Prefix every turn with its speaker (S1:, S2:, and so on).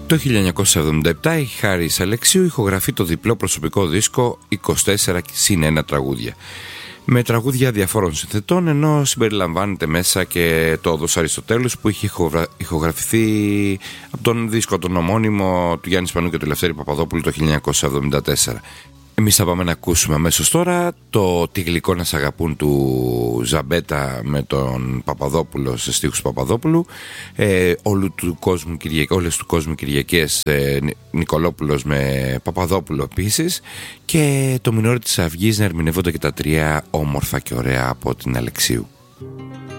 S1: Το 1977 η Χάρης Αλεξίου ηχογραφεί το διπλό προσωπικό δίσκο 24+1 τραγούδια, με τραγούδια διαφόρων συνθετών, ενώ συμπεριλαμβάνεται μέσα και το Όδος Αριστοτέλους που είχε ηχογραφηθεί από τον δίσκο τον ομώνυμο του Γιάννη Σπανού και του Λευτέρη Παπαδόπουλου το 1974. Εμείς θα πάμε να ακούσουμε αμέσως τώρα το «Τι γλυκό να σ' αγαπούν» του Ζαμπέτα με τον Παπαδόπουλο σε στίχους Παπαδόπουλου, όλες του κόσμου Κυριακές, Νικολόπουλος με Παπαδόπουλο επίσης, και το Μινόρι της Αυγής να ερμηνεύονται και τα τρία όμορφα και ωραία από την Αλεξίου.